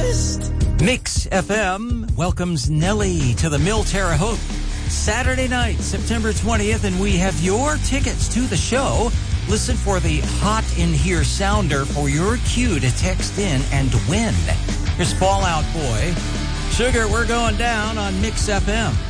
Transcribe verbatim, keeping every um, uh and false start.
Mix F M welcomes Nelly to the Mille Terre Haute Saturday night, September twentieth, and we have your tickets to the show. Listen for the Hot in Here sounder for your cue to text in and win. Here's Fall Out Boy. Sugar, we're going down on Mix F M.